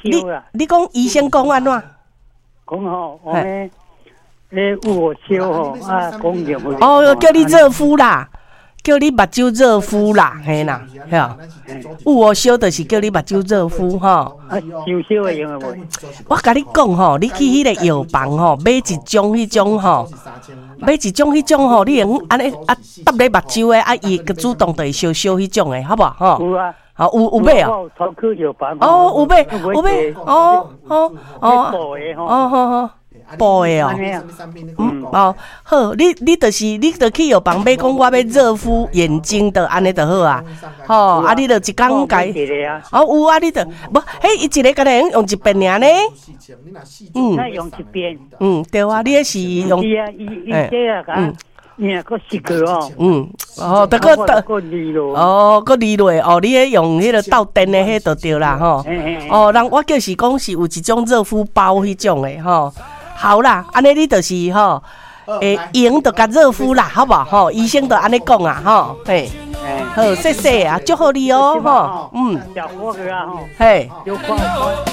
你讲医生讲安怎？ 讲吼，我们有烧吼啊，讲热乎。 哦，叫你热敷啦，叫你目睭热敷啦，嘿啦，嘿啊。有烧就是叫你目睭热敷吼。 啊，烧烧会用无？ 我甲你讲吼，你去迄个药房吼，买一种迄种吼，你用安尼啊搭咧目睭诶，啊伊个主动就会烧迄种诶，好无吼？ 有啊。 好有买啊？ 头去药房。 哦，有买，哦，布的哦，好，你就去药房买，讲我要热敷眼睛的，安尼就好啊。吼，啊，你就一工改。哦，有啊，你就无，迄伊一个可能用一遍尔呢。 那用一遍。 对啊，你迄是用。 伊这啊，你个吸个哦。 得个离落。 个离落哦，你迄用迄个倒电的迄就对啦吼。人我就是讲是有一种热敷包迄种的吼。好啦，安尼你就是吼，用就甲热敷啦，好不好？吼，医生就安尼讲啊，吼，嘿，好，谢谢啊，祝福你哦，吼， 小伙子啊，吼， 嘿。